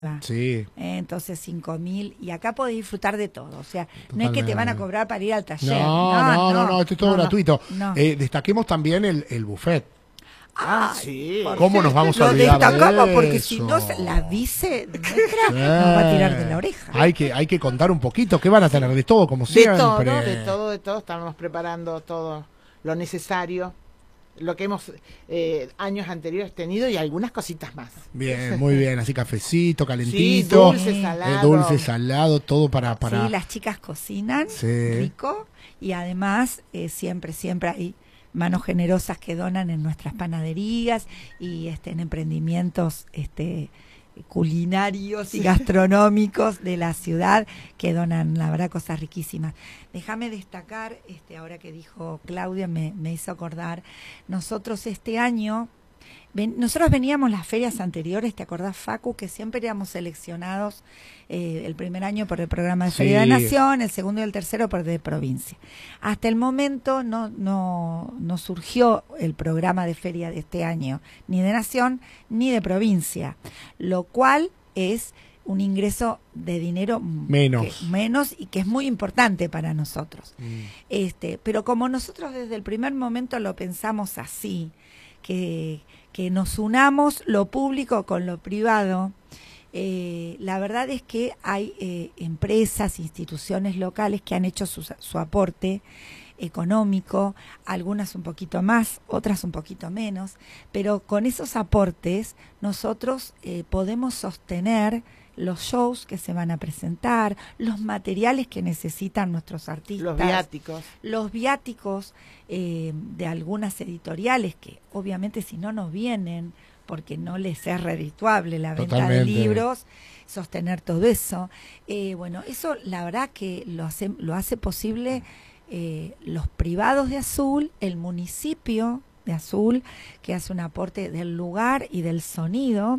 Sí. Entonces 5.000, y acá podés disfrutar de todo, o sea, Totalmente. no es que te van a cobrar para ir al taller. No, esto es todo gratuito. No. Destaquemos también el buffet. Sí. ¿Cómo nos vamos a Lo olvidar destacamos de porque eso? si no, la vice nuestra nos va a tirar de la oreja. Hay que contar un poquito. ¿Qué van a tener? De todo, como siempre. De todo. Estamos preparando todo lo necesario, lo que hemos años anteriores tenido y algunas cositas más. Bien, muy bien. Así cafecito, Sí, calentito. dulce, salado. Dulce, salado, todo para... Sí, las chicas cocinan rico y además siempre hay manos generosas que donan en nuestras panaderías y en emprendimientos culinarios y gastronómicos de la ciudad que donan, la verdad, cosas riquísimas. Déjame destacar, ahora que dijo Claudia, me hizo acordar, nosotros este año, nosotros veníamos las ferias anteriores, ¿te acordás, Facu? Que siempre éramos seleccionados el primer año por el programa de Feria de Nación, el segundo y el tercero por de provincia. Hasta el momento no surgió el programa de feria de este año, ni de Nación ni de provincia, lo cual es un ingreso de dinero menos y que es muy importante para nosotros. Pero como nosotros desde el primer momento lo pensamos así, que nos unamos lo público con lo privado, la verdad es que hay empresas, instituciones locales que han hecho su aporte económico, algunas un poquito más, otras un poquito menos, pero con esos aportes nosotros podemos sostener los shows que se van a presentar, los materiales que necesitan nuestros artistas, los viáticos de algunas editoriales que obviamente si no nos vienen porque no les es redituable la venta de libros, sostener todo eso. Bueno, eso la verdad que lo hace posible los privados de Azul, el municipio de Azul, que hace un aporte del lugar y del sonido.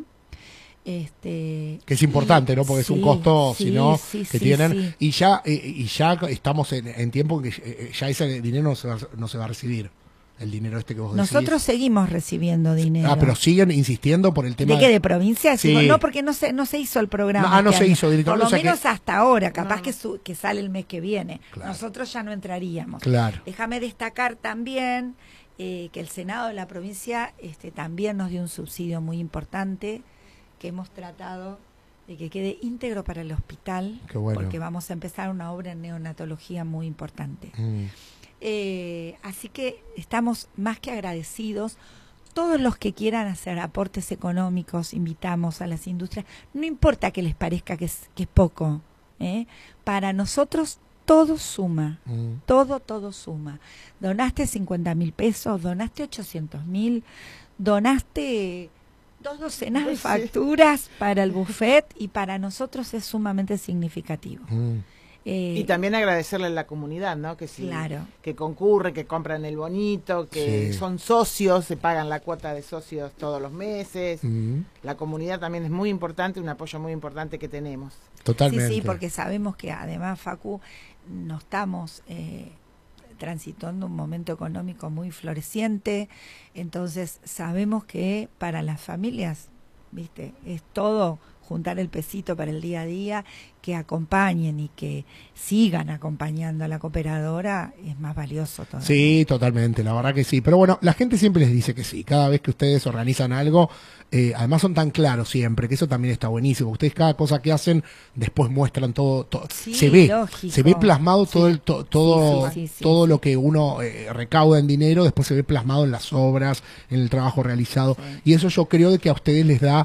Que es importante, ¿no? Porque es un costo, sino que tienen. Y ya estamos en tiempo que ya ese dinero no se va a recibir. El dinero que vos decís. Nosotros seguimos recibiendo dinero. Pero siguen insistiendo por el tema. ¿De qué? ¿De provincia? No, porque no se hizo el programa. No se hizo directamente. Por lo menos hasta ahora, capaz que sale el mes que viene. Claro. Nosotros ya no entraríamos. Claro. Déjame destacar también que el Senado de la provincia también nos dio un subsidio muy importante que hemos tratado de que quede íntegro para el hospital. Qué bueno. Porque vamos a empezar una obra en neonatología muy importante. Así que estamos más que agradecidos. Todos los que quieran hacer aportes económicos, invitamos a las industrias. No importa que les parezca que es poco. Para nosotros todo suma. Todo suma. Donaste 50.000 pesos, donaste 800.000, donaste 2 docenas de facturas para el buffet y para nosotros es sumamente significativo. Y también agradecerle a la comunidad, ¿no? Que que concurre, que compran el bonito, que son socios, se pagan la cuota de socios todos los meses. La comunidad también es muy importante, un apoyo muy importante que tenemos. Totalmente. Sí, porque sabemos que además, Facu, no estamos transitando un momento económico muy floreciente, entonces sabemos que para las familias, ¿viste? Es todo juntar el pesito para el día a día, que acompañen y que sigan acompañando a la cooperadora es más valioso todavía. Sí, totalmente, la verdad que sí. Pero bueno, la gente siempre les dice que sí. Cada vez que ustedes organizan algo, además son tan claros siempre, que eso también está buenísimo. Ustedes cada cosa que hacen, después muestran todo sí, se ve, lógico. Se ve plasmado todo lo que uno recauda en dinero, después se ve plasmado en las obras, en el trabajo realizado. Y eso yo creo de que a ustedes les da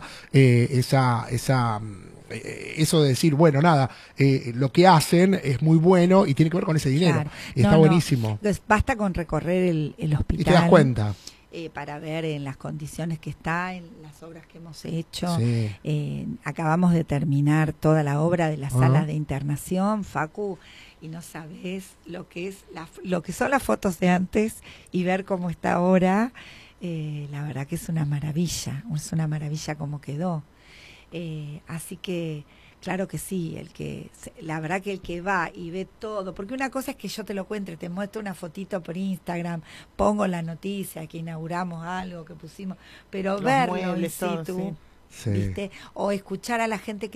eso de decir, bueno, nada, lo que hacen es muy bueno y tiene que ver con ese dinero. Claro. Está buenísimo. Entonces, basta con recorrer el hospital. Y te das cuenta. Para ver en las condiciones que está, en las obras que hemos hecho. Acabamos de terminar toda la obra de las salas de internación, Facu, y no sabes lo que es lo que son las fotos de antes y ver cómo está ahora. La verdad que es una maravilla como quedó. Así que claro que sí, la verdad que el que va y ve todo, porque una cosa es que yo te lo cuente, te muestro una fotito por Instagram, pongo la noticia que inauguramos algo, que pusimos, pero verlo in situ, ¿viste? O escuchar a la gente que